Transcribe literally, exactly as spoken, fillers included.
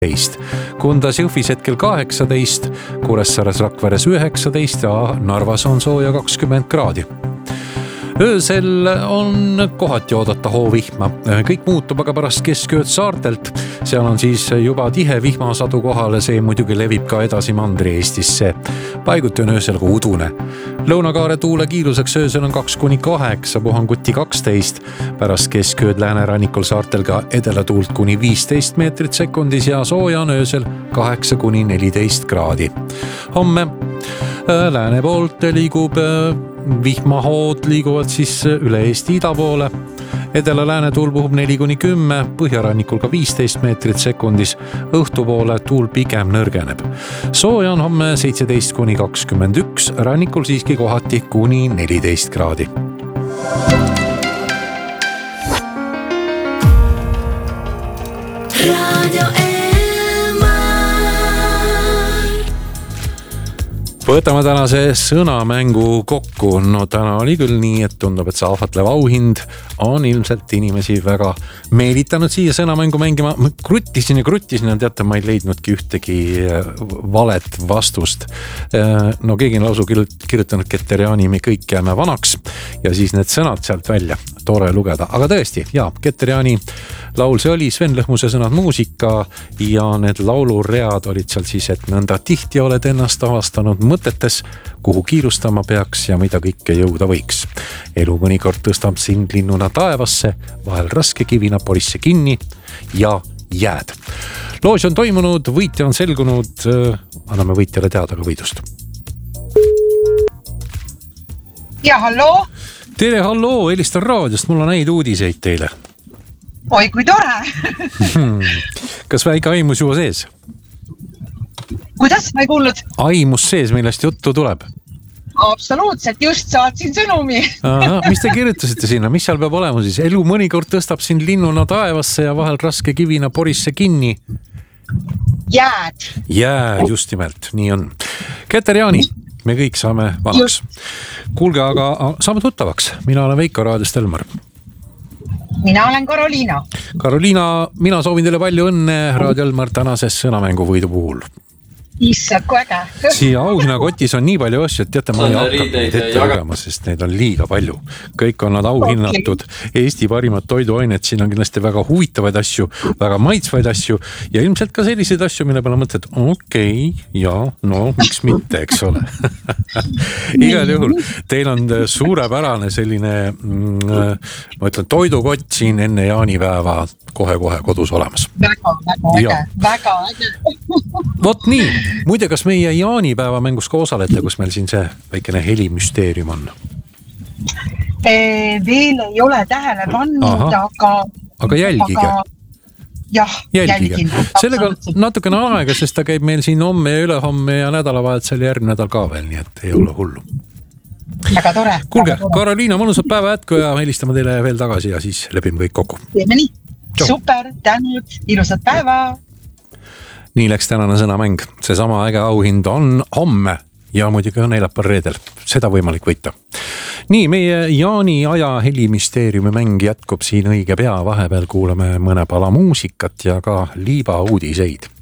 Kundas Jõhvis hetkel kaheksateist, Kuressaares Rakveres üheksateist ja Narvas on sooja kakskümmend kraadi. Öösel on kohati oodata hoovihma. Kõik muutub aga pärast keskööd saartelt. Seal on siis juba tihe vihmasadu kohal, see muidugi levib ka edasi Mandri-Eestisse. Paiguti on öösel ka udune. Lõunakaare tuule kiiruseks öösel on kaks kuni kaheksa, puhanguti kaksteist. Pärast keskööd läänerannikul saartel ka edelatuult kuni viisteist meetrit sekundis ja sooja on öösel kaheksa kuni neliteist kraadi. Homme lääne poolt liigub vihmahood liiguvad siis üle Eesti ida poole. Edela lääne tuul puhub neli kuni kümme, põhjarannikul ka viisteist meetrit sekundis. Õhtu poole tuul pigem nõrgeneb. Sooja on homme seitseteist kuni kakskümmend üks, rannikul siiski kohati kuni neliteist kraadi. Radio Võtame tänase sõnamängu kokku. No täna oli küll nii, et tundub, et see ahvatlev auhind on ilmselt inimesi väga meelitanud siia sõnamängu mängima. Ma kruttisin ja kruttisin ja teate, ma ei leidnudki ühtegi valet vastust. No keegi on lausu kirjutanud Keter-Jaani me kõik jääme vanaks ja siis need sõnad sealt välja. Tore lugeda. Aga tõesti, jaa, Keter-Jaani laul see oli, Sven Lõhmuse sõnad muusika ja need lauluread olid seal siis, et nõnda tihti oled ennast avastanud mõtetes, kuhu kiirustama peaks ja mida kõike jõuda võiks. Elu mõnikord tõstab sind linnuna taevasse, vahel raske kivina porisse kinni ja jääd. Loos on toimunud, võitja on selgunud, anname võitjale teada ka võidust. Ja, halloo! Tere, halloo, helistan raadiost, mul on häid uudiseid teile. Oi, kui tore! Kas väike aimus juba sees? Kuidas? Ma ei kuulnud. Aimus sees, millest juttu tuleb? Absoluutselt, just saatsin sõnumi. Aha, mis te kirjutasite sinna? Mis seal peab olema siis? Elu mõnikord tõstab sind linnuna taevasse ja vahel raske kivina porisse kinni. Jääd. Jääd, just nimelt, nii on. Keter-Jaani, me kõik saame vanaks. Kuulge, aga saame tuttavaks. Mina olen Veiko raadiost Elmar. Mina olen Karoliina. Karoliina, mina soovin teile palju õnne Raadio Elmar tänases sõnamängu võidu puhul. Issad, kui äge. Siia auhinnakotis on nii palju asju, et teate, ma ei hakka neid ette lugema, sest neid on liiga palju. Kõik on nad auhinnatud. Eesti parimad toiduained, siin on kindlasti väga huvitavaid asju, väga maitsvaid asju ja ilmselt ka selliseid asju, mille peale mõtled, okei, okay, ja no, miks mitte, eks ole. Igal juhul, teil on suurepärane selline, mm, ma ütlen, toidukott siin enne jaanipäeva kohe-kohe kodus olemas. Väga, väga äge, väga äge. Vot nii, muide, kas meie jaanipäeva mängus ka osalete, kus meil siin see väikene helimüsteerium on? E, veel ei ole tähele pannud, Aha. aga... Aga jälgige. Aga, jah, jälgige. jälgin. Sellega on natukene aega, sest ta käib meil siin homme ja ülehomme ja nädalavahetusel ja järgmine nädal ka veel, nii et ei ole hullu. Väga tore. Kuulge, Karoliina, mõnusat päeva jätku ja helistame teile veel tagasi ja siis lepime kõik kokku. Teeme nii. Super, tänud, ilusat päeva. Nii läks tänane sõnamäng. See sama äge auhind on homme ja muidugi on neljapäeval reedel. Seda võimalik võita. Nii, meie Jaani aja heliministeeriumi mäng jätkub siin õige pea. Vahepeal kuulame mõne pala muusikat ja ka liiba uudiseid.